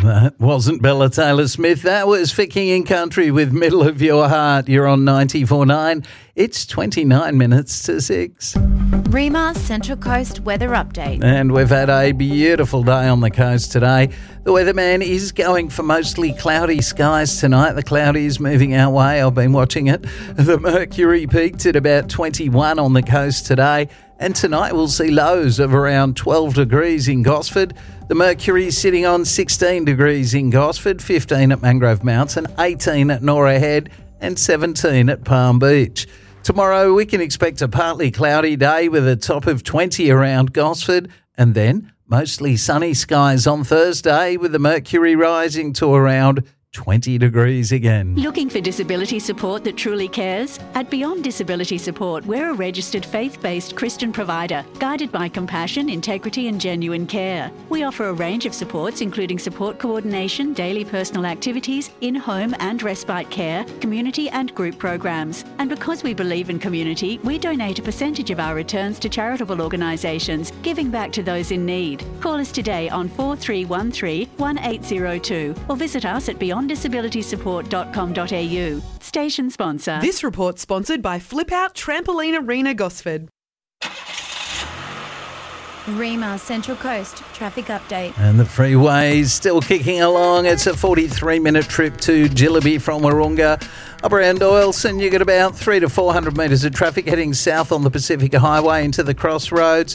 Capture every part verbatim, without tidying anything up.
That wasn't Bella Taylor-Smith. That was For King and Country with Middle of Your Heart. You're on ninety-four point nine. It's twenty-nine minutes to six. Rima Central Coast weather update. And we've had a beautiful day on the coast today. The weatherman is going for mostly cloudy skies tonight. The cloudy is moving our way. I've been watching it. The mercury peaked at about twenty-one on the coast today. And tonight we'll see lows of around twelve degrees in Gosford. The mercury is sitting on sixteen degrees in Gosford, fifteen at Mangrove Mountain, eighteen at Norah Head and seventeen at Palm Beach. Tomorrow we can expect a partly cloudy day with a top of twenty around Gosford, and then mostly sunny skies on Thursday with the mercury rising to around twenty degrees again. Looking for disability support that truly cares? At Beyond Disability Support, we're a registered faith-based Christian provider, guided by compassion, integrity and genuine care. We offer a range of supports including support coordination, daily personal activities, in-home and respite care, community and group programs. And because we believe in community, we donate a percentage of our returns to charitable organisations, giving back to those in need. Call us today on four three one three, one eight zero two or visit us at beyond disability support dot com dot a u. Station sponsor. This report sponsored by Flip Out Trampoline Arena Gosford. Rima Central Coast traffic update. And the freeway's still kicking along. It's a forty-three minute trip to Jillaby from Wahroonga. Up around Doyleson, you get about three to four hundred metres of traffic heading south on the Pacific Highway into the crossroads.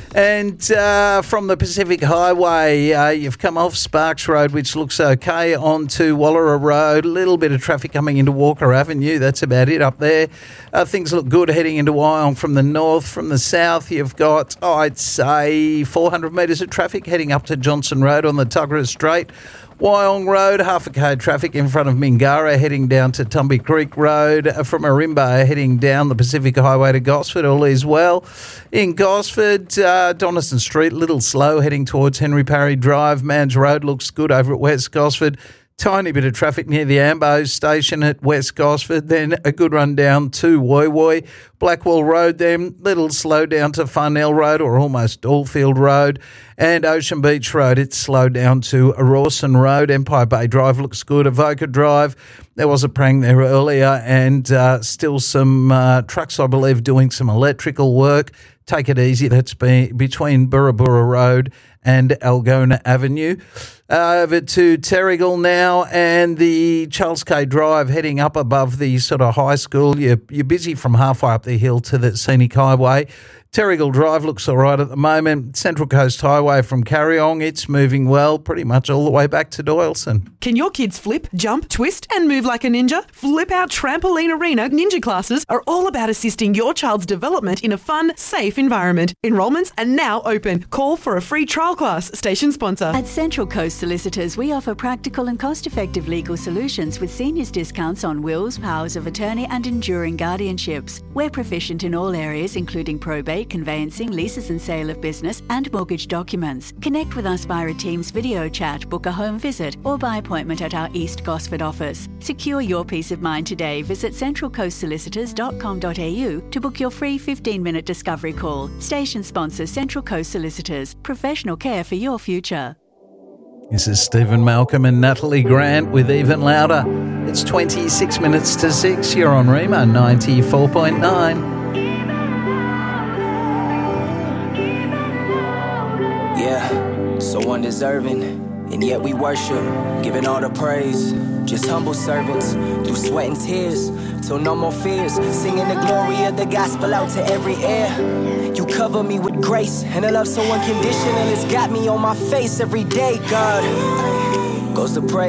And uh, from the Pacific Highway, uh, you've come off Sparks Road, which looks okay, onto Wallara Road. A little bit of traffic coming into Walker Avenue. That's about it up there. Uh, things look good heading into Wyong from the north. From the south, you've got, oh, I'd say, four hundred metres of traffic heading up to Johnson Road on the Tuggerah Strait. Wyong Road, half a k traffic in front of Mingara heading down to Tumby Creek Road. From Arimba heading down the Pacific Highway to Gosford, all is well. In Gosford, uh, Donaldson Street, a little slow heading towards Henry Parry Drive. Mans Road looks good over at West Gosford. Tiny bit of traffic near the Ambo station at West Gosford, then a good run down to Woy Woy. Blackwall Road then, little slow down to Farnell Road or almost Allfield Road. And Ocean Beach Road, it's slowed down to Rawson Road. Empire Bay Drive looks good. Avoca Drive, there was a prang there earlier and uh, still some uh, trucks, I believe, doing some electrical work. Take it easy. That's be between Burrabura Road and Algona Avenue. Uh, over to Terrigal now and the Charles K Drive heading up above the sort of high school. You're, you're busy from halfway up the hill to the Scenic Highway. Terrigal Drive looks all right at the moment. Central Coast Highway from Carryong, it's moving well, pretty much all the way back to Doyleson. Can your kids flip, jump, twist and move like a ninja? Flip Out Trampoline Arena ninja classes are all about assisting your child's development in a fun, safe environment. Enrollments are now open. Call for a free trial class. Station sponsor. At Central Coast Solicitors, we offer practical and cost-effective legal solutions with seniors discounts on wills, powers of attorney and enduring guardianships. We're proficient in all areas including probate, conveyancing, leases and sale of business and mortgage documents. Connect with us via a Teams video chat, book a home visit or by appointment at our East Gosford office. Secure your peace of mind today. Visit central coast solicitors dot com dot a u to book your free fifteen minute discovery call. Station sponsor Central Coast Solicitors. Professional care for your future. This is Stephen Malcolm and Natalie Grant with Even Louder. It's twenty-six minutes to six. You're on Rima ninety-four point nine. Yeah, so undeserving, and yet we worship, giving all the praise. Just humble servants, through sweat and tears, till no more fears. Singing the glory of the gospel out to every ear. You cover me with grace, and a love so unconditional. It's got me on my face every day, God. Goes to praise.